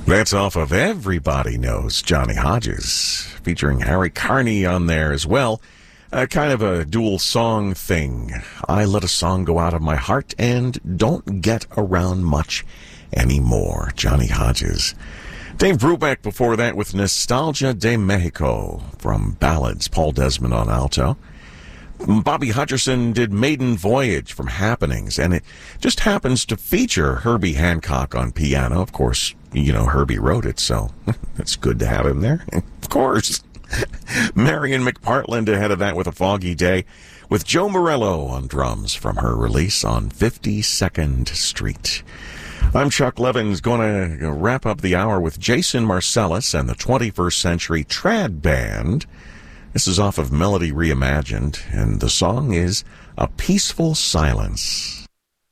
That's off of Everybody Knows Johnny Hodges, featuring Harry Carney on there as well. Kind of a dual song thing. I let a song go out of my heart and don't get around much anymore. Johnny Hodges. Dave Brubeck before that with Nostalgia de Mexico from Ballads, Paul Desmond on alto. Bobby Hutcherson did Maiden Voyage from Happenings, and it just happens to feature Herbie Hancock on piano. Of course, you know, Herbie wrote it, so it's good to have him there. Of course. Marion McPartland ahead of that with A Foggy Day, with Joe Morello on drums from her release on 52nd Street. I'm Chuck Levins, going to wrap up the hour with Jason Marcellus and the 21st Century Trad Band. This is off of Melody Reimagined, and the song is A Peaceful Silence.